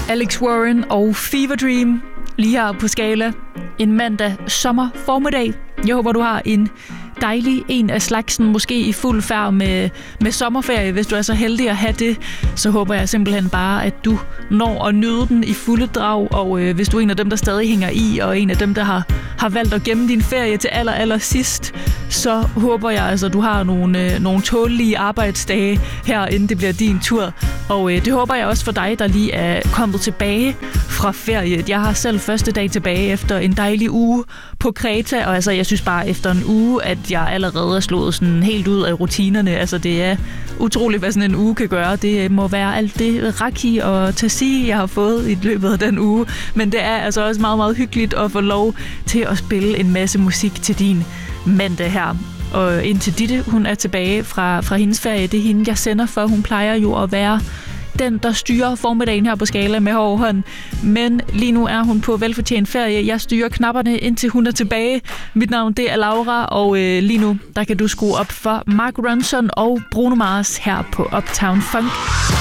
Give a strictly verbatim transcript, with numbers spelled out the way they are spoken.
Alex Warren og Fever Dream lige her på Skala. En mandag sommer formiddag. Jeg håber, du har en dejlig en af slagsen, måske i fuld færd med, med sommerferie. Hvis du er så heldig at have det, så håber jeg simpelthen bare, at du når at nyde den i fulde drag. Og øh, hvis du er en af dem, der stadig hænger i, og en af dem, der har, har valgt at gemme din ferie til aller, aller sidst, så håber jeg, altså, at du har nogle, øh, nogle tålige arbejdsdage her, inden det bliver din tur. Og øh, det håber jeg også for dig, der lige er kommet tilbage fra ferie. Jeg har selv første dag tilbage efter en dejlig uge på Kreta, og altså, jeg synes bare efter en uge, at jeg allerede er slået sådan helt ud af rutinerne. Altså, det er utroligt, hvad sådan en uge kan gøre. Det må være alt det raki og tasi, jeg har fået i løbet af den uge. Men det er altså også meget, meget hyggeligt at få lov til at spille en masse musik til din mandag her. Og indtil Ditte, hun er tilbage fra, fra hendes ferie. Det er hende, jeg sender for. Hun plejer jo at være den, der styrer formiddagen her på Skala med hård hånd. Men lige nu er hun på velfortjent ferie. Jeg styrer knapperne, indtil hun er tilbage. Mit navn, det er Laura, og øh, lige nu, der kan du skrue op for Mark Ronson og Bruno Mars her på Uptown Funk.